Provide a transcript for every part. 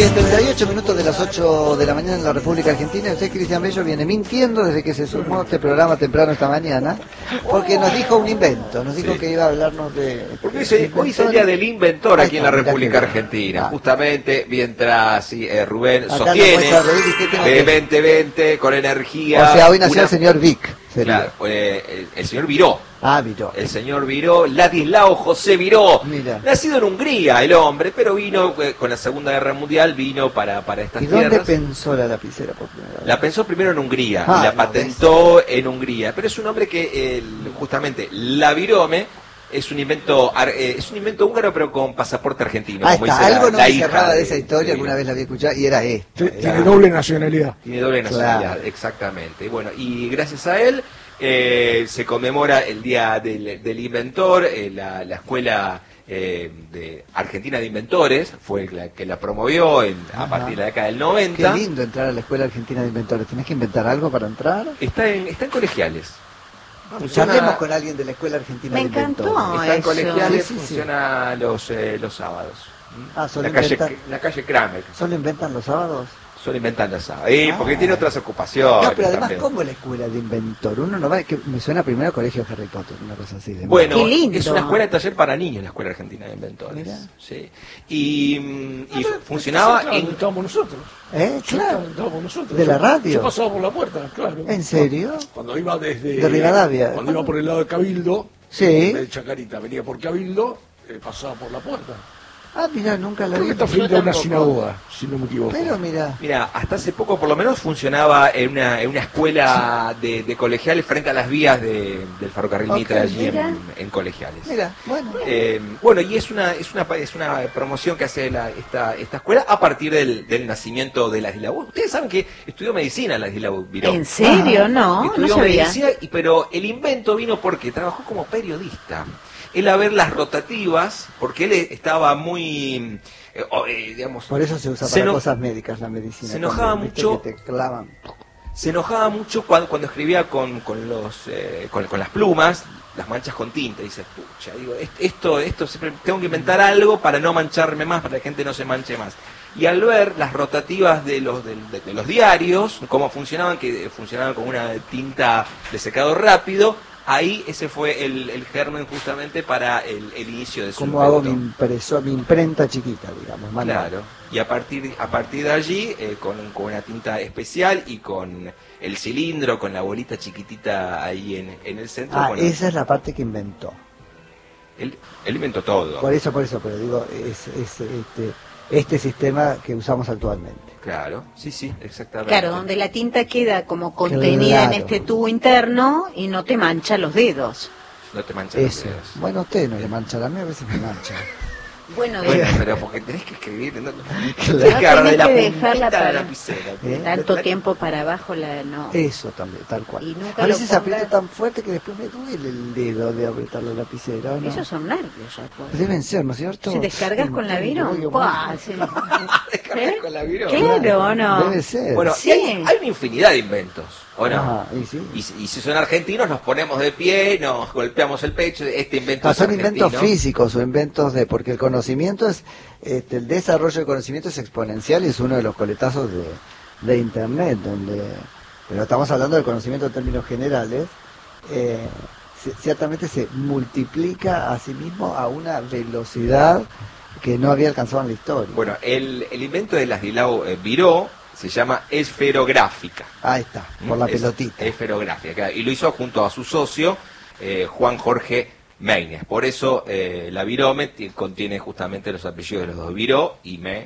Bien, 38 minutos de las 8 de la mañana en la República Argentina. Usted, Cristian Bello, viene mintiendo desde que se sumó a este programa temprano esta mañana, porque nos dijo un invento, nos dijo que iba a hablarnos de... Porque hoy es el día del inventor aquí en la República Argentina, justamente mientras Rubén sostiene de 2020 con energía... O sea, hoy nació el señor Vic. Claro, el señor Viró. Viró. El señor Viró, Ladislao José Viró. Mira. Nacido en Hungría el hombre, pero vino con la Segunda Guerra Mundial, vino para estas tierras. ¿Y dónde pensó la lapicera por primera vez? La pensó primero en Hungría y la patentó en Hungría. Pero es un hombre que justamente la virome es un invento húngaro, pero con pasaporte argentino. Como dice algo no la me hija cerraba de esa historia, alguna vez la había escuchado, y era esto. Tiene doble nacionalidad. Tiene doble nacionalidad, claro. Exactamente. Bueno, y gracias a él se conmemora el Día del Inventor. La Escuela de Argentina de Inventores fue la que la promovió a partir de la década del 90. Qué lindo entrar a la Escuela Argentina de Inventores. ¿Tenés que inventar algo para entrar? Está en colegiales. Charlemos con alguien de la Escuela Argentina de Inventores. Me encantó. Está en colegiales, sí. Funciona los sábados. La calle Kramer. ¿Solo inventan los sábados? Solo inventan los sábados. Porque tiene otras ocupaciones. No, pero además, también. ¿Cómo la Escuela de Inventor? Uno no va, que me suena primero a Colegio Harry Potter, una cosa así. Bueno, es una escuela de taller para niños, la Escuela Argentina de Inventores. Mirá. Sí. Y funcionaba en... Estábamos nosotros. Claro. Estábamos nosotros. ¿De la radio? Yo pasaba por la puerta, claro. ¿En serio? Cuando iba desde... De Rivadavia. Cuando iba por el lado de Cabildo, sí. De Chacarita, venía por Cabildo, pasaba por la puerta. Mirá, nunca la vi. Está frente a una sinagoga, si no me equivoco. Pero mira, hasta hace poco por lo menos funcionaba en una escuela de colegiales frente a las vías del ferrocarril Mitre allí en colegiales. Mira, bueno. Bueno, y es una promoción que hace esta escuela a partir del nacimiento de Ladislao. Ustedes saben que estudió medicina Ladislao Viró. ¿En serio? No, estudió no sabía. medicina, pero el invento vino porque trabajó como periodista. Él a ver las rotativas, porque él estaba muy, digamos... Por eso se usa para cosas médicas la medicina. Se enojaba mucho... Se enojaba mucho cuando escribía con las plumas, las manchas con tinta. Dice, pucha, digo, esto siempre tengo que inventar algo para no mancharme más, para que la gente no se manche más. Y al ver las rotativas de los diarios, cómo funcionaban, que funcionaban con una tinta de secado rápido, ahí ese fue el germen justamente para el inicio de su invento. Hago mi imprenta chiquita, digamos, manual. Claro, y a partir de allí, con una tinta especial y con el cilindro, con la bolita chiquitita ahí en el centro. Bueno, esa es la parte que inventó. Él inventó todo. Por eso, pero digo, este sistema que usamos actualmente. Claro, sí, exactamente. Claro, donde la tinta queda como contenida en este tubo interno y no te mancha los dedos. No te mancha los dedos. Bueno, usted no le mancha, a mí a veces me mancha. Bueno, pero porque tenés que escribir, tenés que dejarla para la lapicera. Tanto tiempo para abajo no. Eso también, tal cual. Y nunca a veces aprieto tan fuerte que después me duele el dedo de apretar la lapicera, ¿no? Esos son nervios, pues. Deben ser, ¿no es cierto? Si descargas con la Viró. ¿Descargas con la Viró? Claro, ¿no? Debe ser. Bueno, sí. hay una infinidad de inventos. ¿O no? Y si son argentinos, nos ponemos de pie, nos golpeamos el pecho. Este invento es argentino. Son inventos físicos o inventos porque el conocimiento es, el desarrollo del conocimiento es exponencial y es uno de los coletazos de Internet, pero estamos hablando del conocimiento en términos generales. Ciertamente se multiplica a sí mismo a una velocidad que no había alcanzado en la historia. Bueno, el invento de Ladislao Viró se llama esferográfica. Ahí está, por la pelotita. Esferográfica, y lo hizo junto a su socio, Juan Jorge Meines. Por eso la Virome contiene justamente los apellidos de los dos, Viró y Me.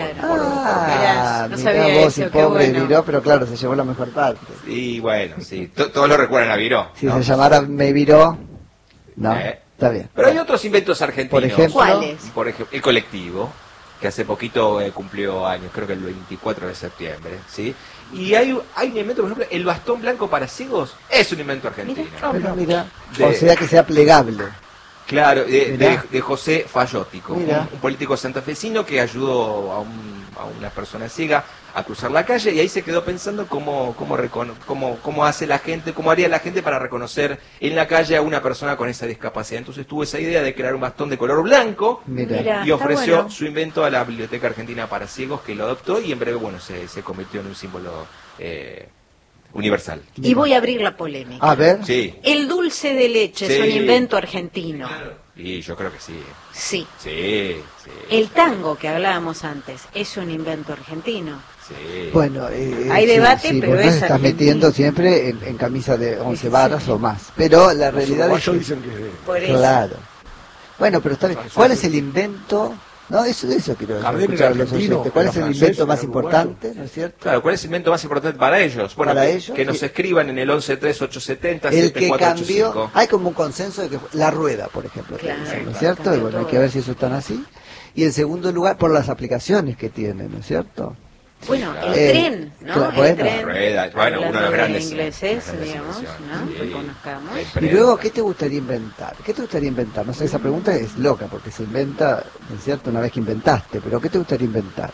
Claro. No sabía vos, eso, pobre Viró, pero claro, se llevó la mejor parte. Y bueno, sí, todos lo recuerdan a Viró. Si se llamara Me Viró, no, está bien. Pero hay otros inventos argentinos. Por ejemplo, ¿cuáles? Por ejemplo, el colectivo, que hace poquito cumplió años, creo que el 24 de septiembre, ¿sí? Y hay un invento, por ejemplo, el bastón blanco para ciegos, es un invento argentino. Mira. O sea que sea plegable. Claro, Mirá. de José Fayótico, Mirá. un político santafesino que ayudó a una persona ciega a cruzar la calle, y ahí se quedó pensando cómo hace la gente, cómo haría la gente para reconocer en la calle a una persona con esa discapacidad. Entonces tuvo esa idea de crear un bastón de color blanco Mira. y ofreció bueno. su invento a la Biblioteca Argentina para Ciegos, que lo adoptó y en breve se convirtió en un símbolo universal. Y voy a abrir la polémica. A ver. Sí. El dulce de leche es Sí. un invento argentino. Y yo creo que sí. Sí. Sí, sí. El tango que hablábamos antes es un invento argentino. Sí. Bueno, Hay debate, pero vos nos es estás argentino. metiendo siempre en camisa de 11 varas o más. Pero la Los realidad es uruguayos que... dicen que Por eso. Claro. Bueno, pero está bien. ¿Cuál es el invento? No, eso quiero Gardel escuchar a era los argentino, oyentes. ¿Cuál era es el francés, invento más era uruguayo. importante, no es cierto? Claro, ¿cuál es el invento más importante para ellos? Bueno, Para que, ellos, que nos y- escriban en el 113870 El que cambió, 7485. hay como un consenso de que la rueda, por ejemplo, que Claro, dicen, ¿no es claro, cierto? Y cambió bueno, hay todo. que ver si eso es tan así. Y en segundo lugar, por las aplicaciones que tiene, ¿no es cierto? Bueno, el Eh, tren, ¿no? claro, el bueno. tren. Rueda, bueno, la uno de los rueda grandes ingleses, grandes digamos, invenciones, ¿no? sí. Reconozcamos. El Y luego, ¿qué te gustaría inventar? ¿Qué te gustaría inventar? No sé, esa pregunta es loca, porque se inventa, ¿no es cierto?, una vez que inventaste, pero ¿qué te gustaría inventar?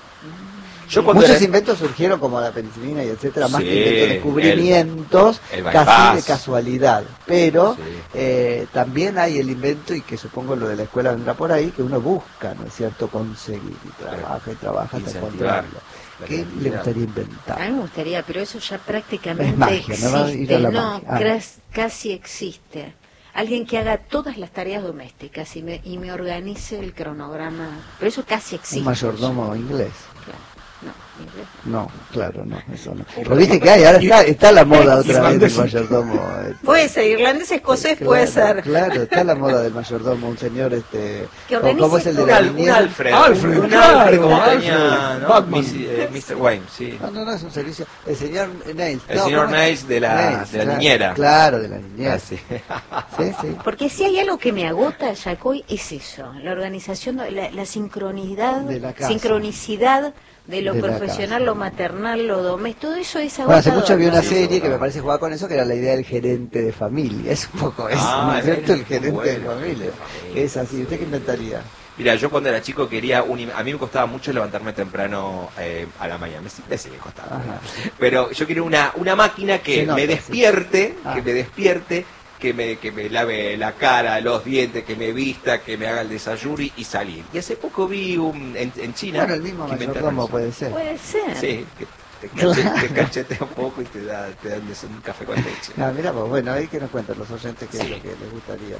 Yo cuando Muchos era- inventos surgieron como la penicilina y etcétera, más Sí, que inventos, descubrimientos el casi bypass. de casualidad. Pero Sí. también hay el invento, y que supongo lo de la escuela vendrá por ahí, que uno busca, ¿no es cierto?, conseguir, y trabaja hasta Incentivar encontrarlo. la ¿Qué le creatividad. gustaría A inventar? mí me gustaría, pero eso ya prácticamente Es magia, me va a ir existe. a la No, magia. Ah. casi existe. Alguien que haga todas las tareas domésticas y me organice el cronograma. Pero eso casi existe. ¿Un mayordomo inglés? Claro. No, inglés. No, claro, no, eso no. Pero viste que hay, ahora está la moda otra vez del Irlandés. mayordomo. Puede ser, irlandés, escocés, Claro, puede ser. Claro, está la moda del mayordomo, un señor, Que organice ¿cómo es el de Un, la un niñera? Alfred. Alfred, un claro, Alfred como Alfred, tenía, ¿no? Batman. Mr. Wayne, sí. No, es un servicio. El señor Nails. El señor ¿cómo es? Nails de la claro, niñera. Claro, de la niñera. Ah, sí. Sí. Porque si hay algo que me agota, Yacoy, es eso, la organización, la sincronidad, De la casa. sincronicidad de lo De la profesional, casa. lo maternal, lo doméstico, todo eso es Bueno, agotador. hace mucho vi una Sí, serie que agotador. me parece jugar con eso, que era la idea del gerente de familia. Es un poco eso, Ah, ¿no es cierto? El es gerente bueno, de familia. gerente de familia. Es así. ¿Usted qué inventaría? Mira, yo cuando era chico quería a mí me costaba mucho levantarme temprano a la mañana, me sigue costando. Ajá. Pero yo quería una máquina Se que nota, me sí. despierte, Ah. que me lave la cara, los dientes, que me vista, que me haga el desayuno y salir. Y hace poco vi en China. Bueno, el mismo que inventaron mayordomo eso. puede ser. Puede ser. Sí, que te cachetea un poco y te dan un café con leche. Ah, mira, pues bueno, ahí que nos cuentan los oyentes qué Sí. es lo que les gustaría.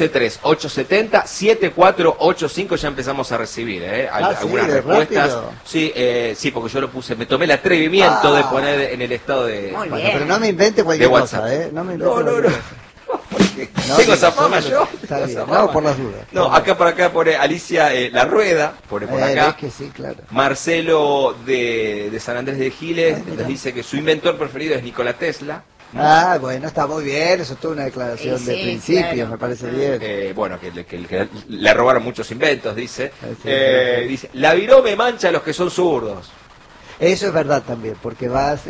113870-7485 ya empezamos a recibir, Ah, sí, algunas de respuestas. rápido. Sí, sí, porque yo lo puse, me tomé el atrevimiento de poner en el estado de... Muy Bueno, bien. pero no me invente cualquier De WhatsApp. cosa, ¿eh? No me invente No, no, cualquier no. cosa. Tengo digo, esa fama solo- yo. Está Tengo bien, esa no, fama. por las dudas. No, acá por acá pone Alicia La Rueda, pone por Es acá. que sí, claro. Marcelo de San Andrés de Giles Ah, mira. nos dice que su inventor preferido es Nikola Tesla. Ah, bueno, está muy bien, eso es toda una declaración Sí, de sí, principios, claro. me parece bien. Bueno, que le robaron muchos inventos, dice. Sí. Dice, la virome mancha a los que son zurdos. Eso es verdad también, porque vas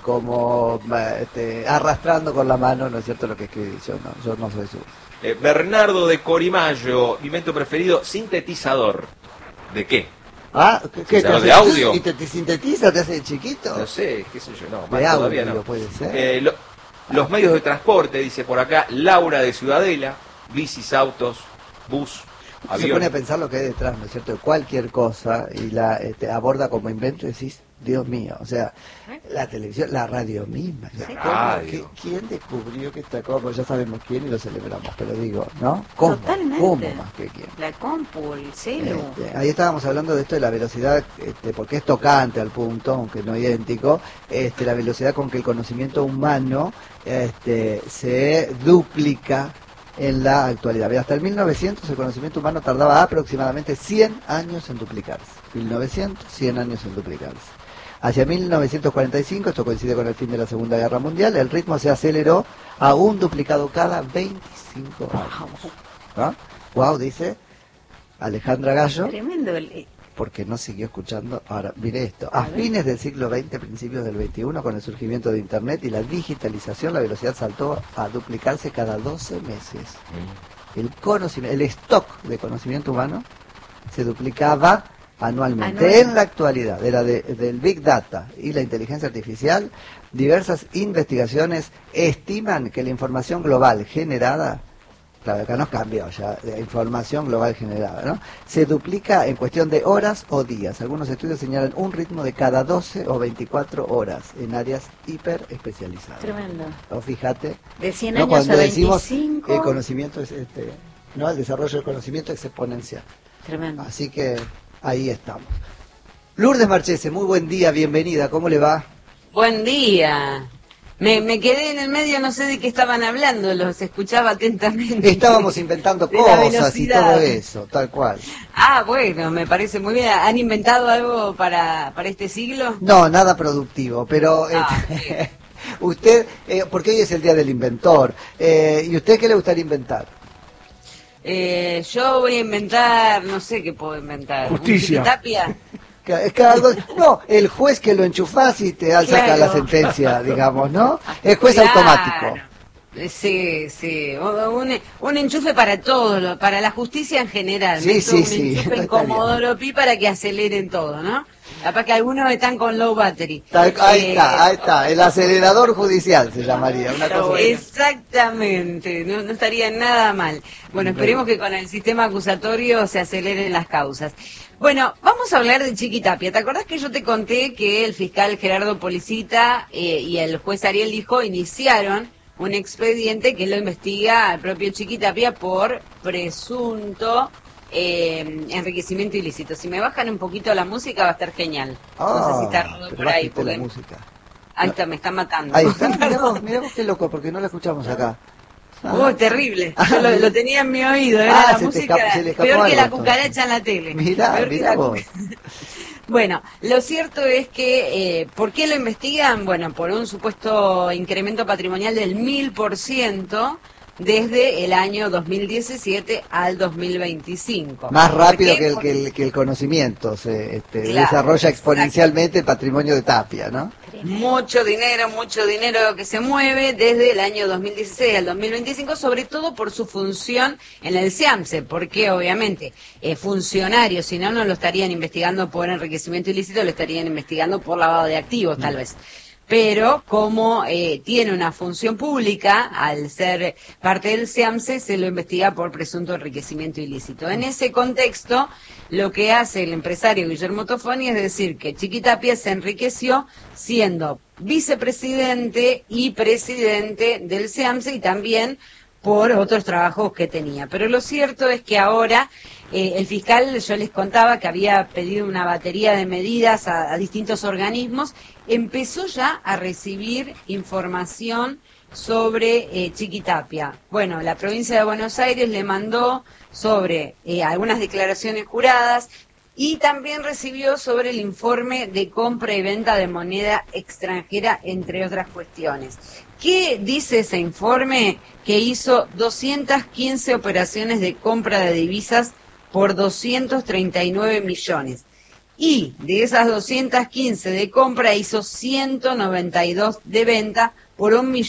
arrastrando con la mano, ¿no es cierto?, lo que escribí. Yo no soy su. Bernardo de Corimayo, mi invento preferido, sintetizador. ¿De qué? Ah, ¿qué ¿Sintetizador hace? de audio? ¿Y te sintetiza, te hace chiquito? No sé, qué sé yo, no, De más audio, todavía no. puede ser. Los medios de transporte, dice por acá, Laura de Ciudadela, bicis, autos, bus, Se avión. pone a pensar lo que hay detrás, ¿no es cierto?, de cualquier cosa y la aborda como invento y decís, Dios mío, o sea, la televisión, la radio misma. Sí. ¿Cómo? Radio. ¿Quién descubrió que esta cosa? Ya sabemos quién y lo celebramos, pero digo, ¿no? ¿Cómo? Totalmente. ¿Cómo más que quién? La compu, el celu. Ahí estábamos hablando de esto de la velocidad, porque es tocante al punto, aunque no idéntico, la velocidad con que el conocimiento humano se duplica en la actualidad. Hasta el 1900 el conocimiento humano tardaba aproximadamente 100 años en duplicarse. 1900, 100 años en duplicarse. Hacia 1945, esto coincide con el fin de la Segunda Guerra Mundial, el ritmo se aceleró a un duplicado cada 25 años. ¿No? Wow, dice Alejandra Gallo, Tremendo. porque no siguió escuchando. Ahora, mire esto. A fines del siglo XX, principios del XXI, con el surgimiento de Internet y la digitalización, la velocidad saltó a duplicarse cada 12 meses. el conocimiento, el stock de conocimiento humano se duplicaba anualmente. En la actualidad, del Big Data y la inteligencia artificial, diversas investigaciones estiman que la información global generada, claro, acá nos cambió ya, la información global generada, ¿no?, se duplica en cuestión de horas o días. Algunos estudios señalan un ritmo de cada 12 o 24 horas en áreas hiper especializadas. Tremendo. ¿No? Fíjate. De 100 ¿no?, años cuando a decimos 25. el conocimiento es ¿no?, el desarrollo del conocimiento es exponencial. Tremendo. Así que ahí estamos. Lourdes Marchese, muy buen día, bienvenida, ¿cómo le va? Buen día. Me quedé en el medio, no sé de qué estaban hablando, los escuchaba atentamente. Estábamos inventando De la cosas y velocidad. todo eso, tal cual. Ah, bueno, me parece muy bien. ¿Han inventado algo para este siglo? No, nada productivo, pero Bien. usted, porque hoy es el Día del Inventor, ¿y usted qué le gustaría inventar? Yo voy a inventar, no sé qué puedo inventar. Justicia. ¿Tapia? Es que algo, no, el juez que lo enchufás y te saca Claro. la sentencia, digamos, ¿no? Es juez Claro. automático. Sí, sí, un enchufe para todo, para la justicia en general. Sí, Meto sí, un sí, enchufe en está bien. Comodoro Pi para que aceleren todo, ¿no? Capaz que algunos están con low battery. Ahí está, el acelerador judicial se llamaría, una cosa así. Exactamente, no estaría nada mal. Bueno, esperemos que con el sistema acusatorio se aceleren las causas. Bueno, vamos a hablar de Chiquitapia. ¿Te acordás que yo te conté que el fiscal Gerardo Policita y el juez Ariel Dijo iniciaron un expediente que lo investiga al propio Chiquitapia por presunto enriquecimiento ilícito? Si me bajan un poquito la música va a estar genial. No sé si está rudo pero por ahí. bájate la Porque... música. Ahí está, me está matando. Ahí está, mirá vos qué loco, porque no la escuchamos acá. Terrible. Yo lo tenía en mi oído, era la se te música se le escapó peor que algo, la entonces. cucaracha en la tele. Mirá Peor que la vos. Bueno, lo cierto es que, ¿por qué lo investigan? Bueno, por un supuesto incremento patrimonial del 1000% desde el año 2017 al 2025. Más rápido ¿Por que qué? el conocimiento, se Claro, desarrolla exponencialmente el patrimonio de Tapia, ¿no? Mucho dinero que se mueve desde el año 2016 al 2025, sobre todo por su función en el SEAMSE, porque obviamente funcionarios, si no, no lo estarían investigando por enriquecimiento ilícito, lo estarían investigando por lavado de activos, tal vez. Pero como tiene una función pública, al ser parte del SEAMSE, se lo investiga por presunto enriquecimiento ilícito. En ese contexto, lo que hace el empresario Guillermo Tofoni es decir que Chiquitapia se enriqueció siendo vicepresidente y presidente del SEAMSE y también por otros trabajos que tenía. Pero lo cierto es que ahora el fiscal, yo les contaba que había pedido una batería de medidas a distintos organismos, empezó ya a recibir información sobre Chiquitapia. Bueno, la provincia de Buenos Aires le mandó sobre algunas declaraciones juradas y también recibió sobre el informe de compra y venta de moneda extranjera, entre otras cuestiones. ¿Qué dice ese informe? Que hizo 215 operaciones de compra de divisas por 239 millones. Y de esas 215 de compra hizo 192 de venta por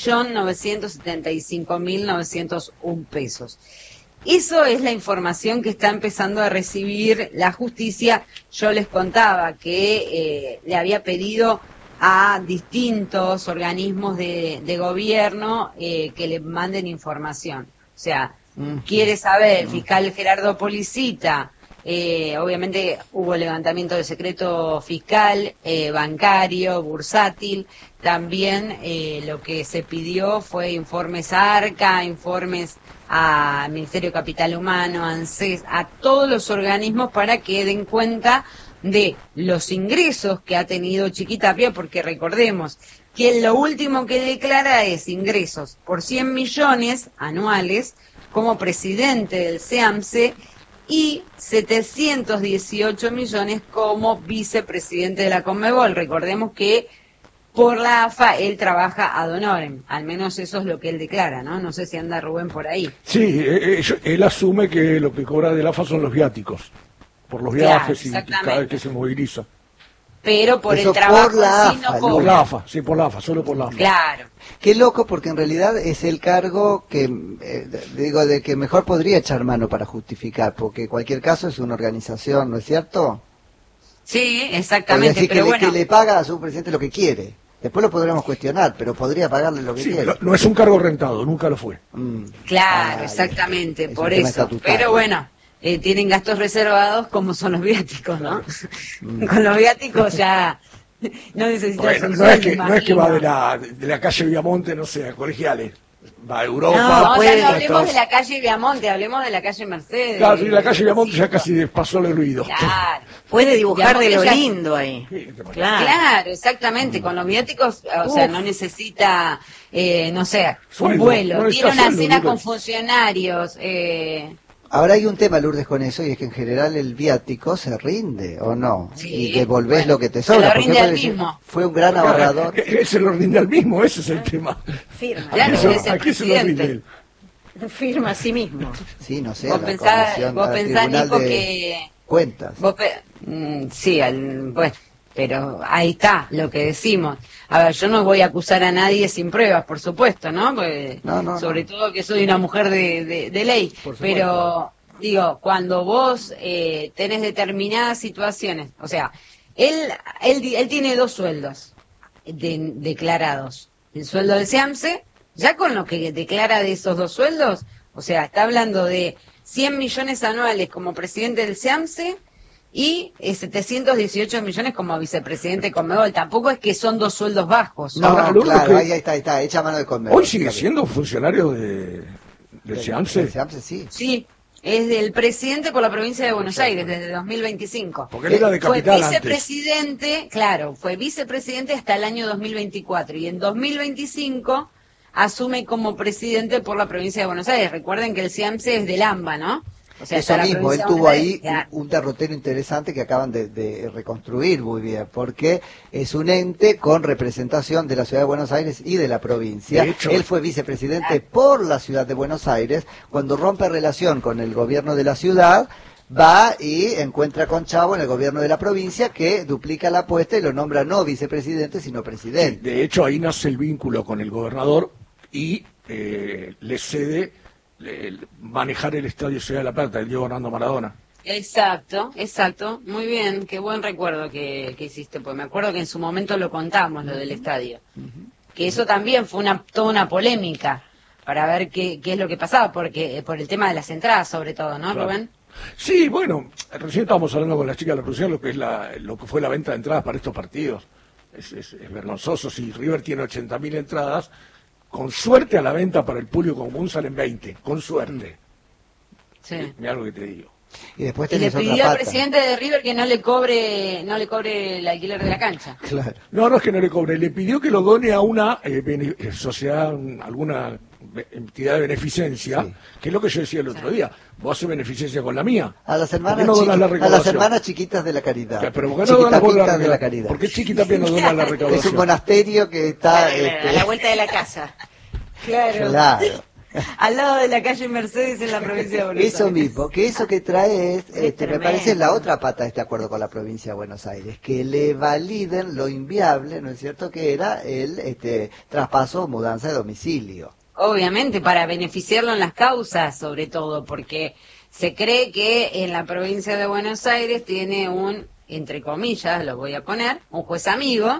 1.975.901 pesos. Eso es la información que está empezando a recibir la justicia. Yo les contaba que le había pedido a distintos organismos de gobierno que le manden información. O sea, quiere saber el fiscal Gerardo Policita. Obviamente hubo levantamiento del secreto fiscal, bancario, bursátil. También lo que se pidió fue informes a ARCA, informes al Ministerio de Capital Humano, a ANSES, a todos los organismos para que den cuenta de los ingresos que ha tenido Chiquitapia, porque recordemos que lo último que declara es ingresos por 100 millones anuales como presidente del SEAMSE y 718 millones como vicepresidente de la Conmebol. Recordemos que por la AFA él trabaja ad honorem, al menos eso es lo que él declara, ¿no? No sé si anda Rubén por ahí. Sí, él asume que lo que cobra del AFA son los viáticos, por los Claro, viajes y cada vez que se moviliza. pero por Eso el trabajo por la en sí no AFA, Por cobra. la AFA, sí, por la AFA, solo por la AFA. Claro. Qué loco, porque en realidad es el cargo que, digo, de que mejor podría echar mano para justificar, porque en cualquier caso es una organización, ¿no es cierto? Sí, Es exactamente, decir, pero bueno. que le paga a su presidente lo que quiere. Después lo podremos cuestionar, pero podría pagarle lo que Sí, quiere. no es un cargo rentado, nunca lo fue. Claro, Ah, exactamente, es un por tema eso. estatutario. Pero bueno, tienen gastos reservados como son los viáticos, ¿no? Con los viáticos ya no necesitas Bueno, un no sueldo, es que va imagino. de la calle Viamonte, no sé, a colegiales. Va a Europa. No, puede, ya no hablemos Estados- de la calle Viamonte, hablemos de la calle Mercedes. Claro, sí, la calle Viamonte ya Sí, casi pasó el olvido. Claro. Puede dibujar de lo Viamonte ya- lindo ahí. Sí, te Claro. Claro, exactamente. Con los viáticos, o sea, no necesita, no sé, un Sueldo, vuelo. no Tiene necesita una sueldo, cena Lourdes. con funcionarios. Ahora hay un tema, Lourdes, con eso, y es que en general el viático se rinde, ¿o no? Sí, Y devolvés bueno, lo que te se sobra. lo porque rinde al parece- mismo. fue un gran ahorrador. Se lo rinde al mismo, ese es el tema. Firma. Claro, Aquí se- es el aquí se lo rinde presidente. él. Firma a sí mismo. Sí, no sé, Vos la pensás, comisión, vos al pensás, Tribunal Nico, de que... Cuentas. Sí, bueno, pero ahí está lo que decimos. A ver, yo no voy a acusar a nadie sin pruebas, por supuesto, ¿no? Porque, No, sobre no. todo que soy una mujer de ley. Por supuesto. Pero, digo, cuando vos tenés determinadas situaciones, o sea, él tiene dos sueldos declarados. El sueldo del SEAMSE, ya con lo que declara de esos dos sueldos, o sea, está hablando de 100 millones anuales como presidente del SEAMSE y 718 millones como vicepresidente de Conmebol. Tampoco es que son dos sueldos bajos. No, Ahora, lo único claro, que- ahí está, echa mano de Conmebol. Hoy sigue siendo funcionario del SEAMSE. Del SEAMSE, sí. Sí, es del presidente por la provincia de Buenos Aires desde 2025. Porque él era de Fue capital antes. vicepresidente, claro, fue vicepresidente hasta el año 2024 y en 2025 asume como presidente por la provincia de Buenos Aires. Recuerden que el SEAMSE es del AMBA, ¿no? O sea, Eso está la mismo, él provincia de tuvo Buenos ahí Aires, claro. un derrotero interesante que acaban de reconstruir muy bien, porque es un ente con representación de la ciudad de Buenos Aires y de la provincia. De hecho, él fue vicepresidente por la ciudad de Buenos Aires. Cuando rompe relación con el gobierno de la ciudad, va y encuentra con Chavo en el gobierno de la provincia, que duplica la apuesta y lo nombra no vicepresidente, sino presidente. De hecho, ahí nace el vínculo con el gobernador y le cede manejar el Estadio Ciudad de la Plata, el Diego Armando Maradona. Exacto, muy bien, qué buen recuerdo que hiciste, pues me acuerdo que en su momento lo contamos, lo del estadio, que eso también fue toda una polémica para ver qué es lo que pasaba, porque por el tema de las entradas sobre todo, ¿no, Claro. Rubén? Sí, bueno, recién estábamos hablando con las chicas de la producción lo que es lo que fue la venta de entradas para estos partidos. Es vergonzoso. Si River tiene 80.000 entradas, con suerte a la venta para el público común salen 20, con suerte. Sí. Mira lo que te digo. Y después Y le tenés otra pidió al pata. presidente de River que no le cobre el alquiler de la cancha. Claro. No es que no le cobre, le pidió que lo done a una sociedad, alguna entidad de beneficencia, Sí. que es lo que yo decía el otro día. Vos haces beneficencia con la mía. A las ¿Por qué hermanas, no donas la a las recaudación? hermanas chiquitas de la caridad. Pero ¿por qué no donas vos Chiquitapitas la de la recaudación? caridad. ¿Por qué Chiquitapia no dona la Es un recaudación? monasterio que está... A la vuelta de la casa. Claro. Claro. Al lado de la calle Mercedes en la provincia de Buenos Aires. Eso mismo, que eso que trae es, me tremendo. parece la otra pata de este acuerdo con la provincia de Buenos Aires, que le validen lo inviable, ¿no es cierto?, que era el traspaso o mudanza de domicilio. Obviamente, para beneficiarlo en las causas, sobre todo, porque se cree que en la provincia de Buenos Aires tiene un, entre comillas, lo voy a poner, un juez amigo,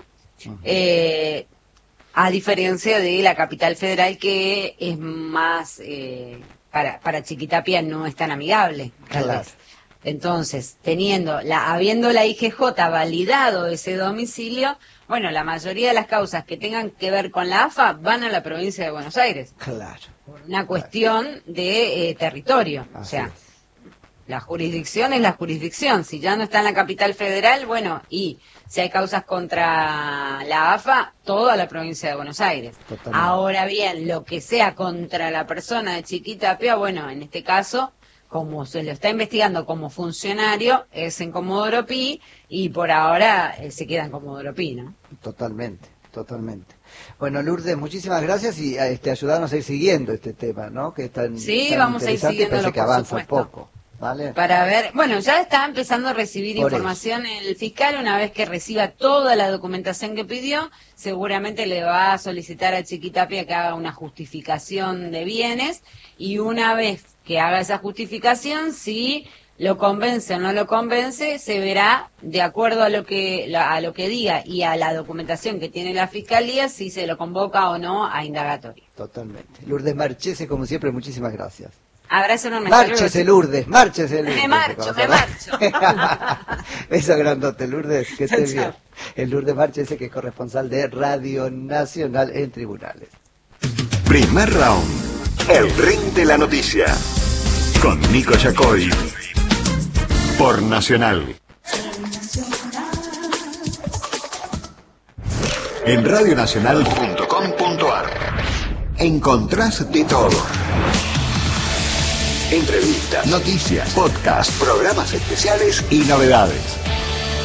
a diferencia de la capital federal, que es más, para Chiquitapia no es tan amigable, tal Claro. vez. Entonces, habiendo la IGJ validado ese domicilio, bueno, la mayoría de las causas que tengan que ver con la AFA van a la provincia de Buenos Aires, Claro. por una cuestión de territorio. O Así sea, es. la jurisdicción es la jurisdicción. Si ya no está en la capital federal, bueno, y si hay causas contra la AFA, todo a la provincia de Buenos Aires. Totalmente. Ahora bien, lo que sea contra la persona de Chiquitapia, bueno, en este caso, como se lo está investigando como funcionario, es en Comodoro Pi, y por ahora se queda en Comodoro Pi, ¿no? Totalmente, totalmente. Bueno, Lourdes, muchísimas gracias y ayudarnos a ir siguiendo este tema, ¿no? Que es tan, Sí, tan vamos a ir interesante y siguiéndolo, parece que por avanza supuesto. poco. ¿vale? Para ver, bueno, ya está empezando a recibir Por información el fiscal. Una vez que reciba toda la documentación que pidió, seguramente le va a solicitar a Chiquitapia que haga una justificación de bienes, y una vez que haga esa justificación, si lo convence o no lo convence, se verá de acuerdo a lo que diga y a la documentación que tiene la fiscalía, si se lo convoca o no a indagatoria. Totalmente. Lourdes Marchese, como siempre, muchísimas gracias. Abrazo enorme. Márchese, Lourdes, márchese, Lourdes. Me marcho. Beso grandote, Lourdes, que estés Chao. bien. El Lourdes Marchese, que es corresponsal de Radio Nacional en Tribunales. Primer round. El ring de la noticia. Con Nico Yacoy. Por Nacional. En radionacional.com.ar encontrás de todo. Entrevistas, noticias, podcast, programas especiales y novedades.